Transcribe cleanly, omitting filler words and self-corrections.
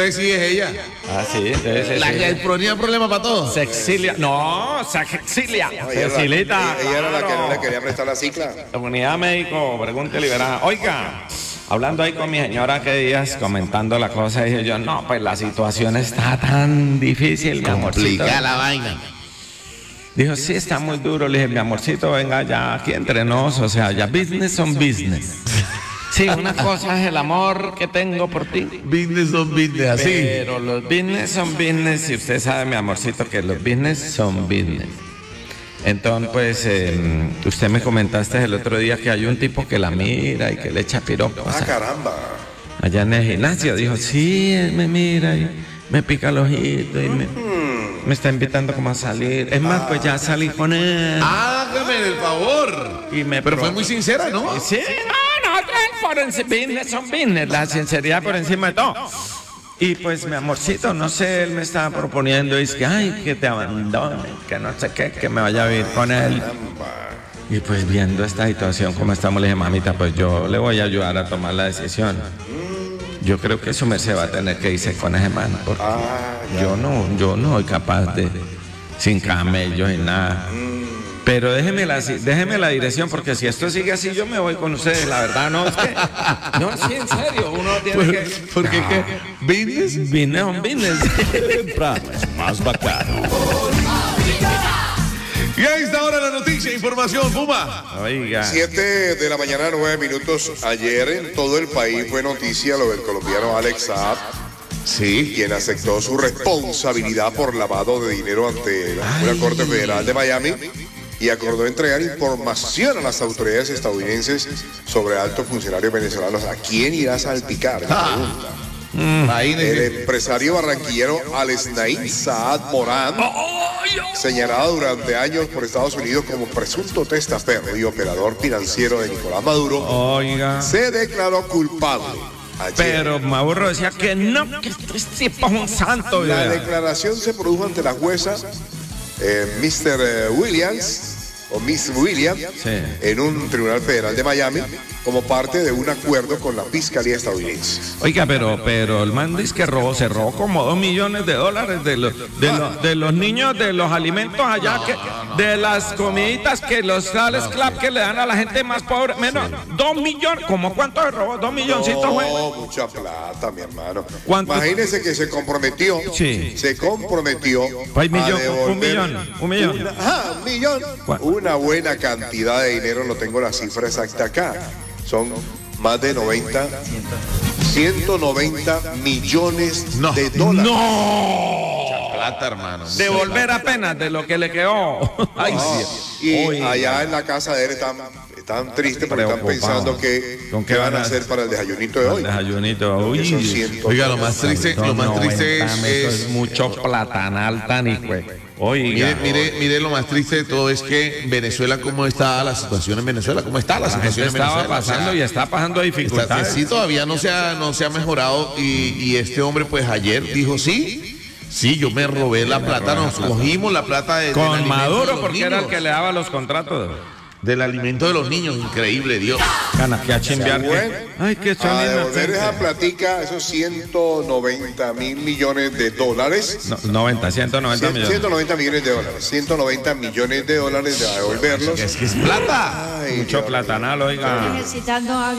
entonces sí es ella. Ah, sí, entonces La que ponía problema para todos. Sexilia. No, Sexilia. No, Cecilita. ella era la que no claro. le quería prestar la cicla. La unidad médico, pregúntele y verá. Oiga, hablando ahí con mi señora que días, comentando la cosa, dije yo, no, pues la situación está tan difícil, mi amorcito. Complica la vaina. Dijo, sí, está muy duro. Le dije, mi amorcito, venga ya aquí entre nos, o sea, ya business on business. Sí, una cosa es el amor que tengo por ti. Business on business, así. Pero los business son business, y usted sabe, mi amorcito, que los business son business. Entonces, pues, usted me comentaste el otro día que hay un tipo que la mira y que le echa piropos. Ah, caramba. Allá en el gimnasio, dijo, sí, él me mira y me pica el ojito y me está invitando como a salir. Es más, pues ya salí con él. Hágame el favor. Y me Pero fue pro- muy sincera, ¿no? Sí, no, business son business, la sinceridad por encima de todo. Y pues mi amorcito, no sé, él me estaba proponiendo, y es que, ay, que te abandone, que no sé qué, que me vaya a vivir con él. Y pues viendo esta situación como estamos, le dije, mamita, pues yo le voy a ayudar a tomar la decisión. Yo creo que su merced va a tener que irse con ese man, porque yo no soy capaz de, sin camellos y nada. Pero déjeme la dirección, porque si esto sigue así, yo me voy con ustedes. La verdad, no, es que... No, sí, en serio, uno tiene que... Porque qué, business. Business on business. Temprano es más bacano. Y a esta hora la noticia, información, Puma. Oiga. 7 de la mañana, 9 minutos. Ayer en todo el país fue noticia lo del colombiano Alex Saab, Sí. quien aceptó su responsabilidad por lavado de dinero ante una corte federal de Miami y acordó entregar información a las autoridades estadounidenses sobre altos funcionarios venezolanos. ¿A quién irá a salpicar? Ahí El empresario barranquillero Alesnaín Saad Morán, señalado durante años por Estados Unidos como presunto testaferro y operador financiero de Nicolás Maduro, Oiga. se declaró culpable. Ayer. Pero Mauro decía que no, que este tipo es un santo. La vea. declaración se produjo ante la jueza Mr. Williams o Miss Williams Sí. en un tribunal federal de Miami como parte de un acuerdo con la fiscalía estadounidense. Oiga, pero el man dice que se robó como $2 millones de los niños, de los alimentos allá, de las comiditas que los sales club que le dan a la gente más pobre. Menos, 2 millones, ¿cómo cuánto se robó? 2 milloncitos, güey. No, mucha plata, mi hermano. ¿Cuánto? Imagínese que se comprometió, Sí. se comprometió Pues, a devolver un millón. un millón. Una buena cantidad de dinero, no tengo la cifra exacta acá. Son más de 190 millones de dólares. ¡No! plata, hermano. Devolver apenas de lo que le quedó. Ay, sí. Y Oiga. allá en la casa de él están tristes porque están Preocupado. pensando que ¿Con qué van a hacer para el desayunito de hoy. Desayunito. Uy. Esos 100. Oiga, lo más triste es mucho platanal tan hijo. Oiga. Mire, lo más triste de todo es que Venezuela, ¿cómo está la situación en Venezuela? ¿Cómo está la La gente situación en estaba Venezuela? pasando y está pasando dificultades. Sí, todavía no se ha mejorado y este hombre pues ayer dijo sí, yo me robé la plata, nos cogimos la plata del Con alimento de Maduro, los porque era el niños. que le daba los contratos. Del alimento de los niños, increíble, Dios. Ganas que a chimbear. Bueno, Ay, qué a son devolver esa inocentes. platica, esos 190 mil millones de dólares. 190 millones. 190 millones de dólares. 190 millones de dólares de devolverlos. Es que es plata. Ay, Mucho Dios mío. platanal, oiga. Necesitando